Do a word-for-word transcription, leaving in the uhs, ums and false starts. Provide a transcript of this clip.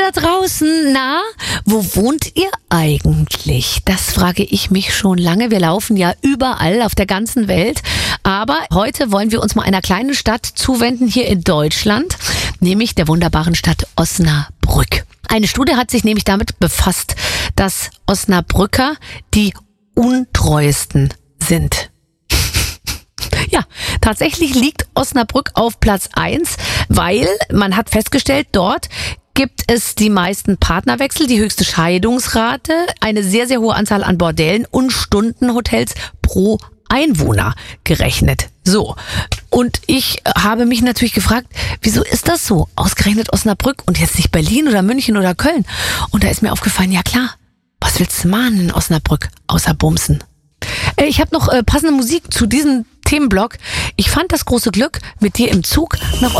da draußen, na, wo wohnt ihr eigentlich? Das frage ich mich schon lange. Wir laufen ja überall auf der ganzen Welt. Aber heute wollen wir uns mal einer kleinen Stadt zuwenden hier in Deutschland, nämlich der wunderbaren Stadt Osnabrück. Eine Studie hat sich nämlich damit befasst, dass Osnabrücker die untreuesten sind. Ja, tatsächlich liegt Osnabrück auf Platz eins, weil man hat festgestellt, dort gibt es die meisten Partnerwechsel, die höchste Scheidungsrate, eine sehr, sehr hohe Anzahl an Bordellen und Stundenhotels pro Einwohner gerechnet. So. Und ich habe mich natürlich gefragt, wieso ist das so? Ausgerechnet Osnabrück und jetzt nicht Berlin oder München oder Köln. Und da ist mir aufgefallen, ja klar, was willst du machen in Osnabrück außer Bumsen? Ich habe noch äh, passende Musik zu diesem Themenblock. Ich fand das große Glück mit dir im Zug nach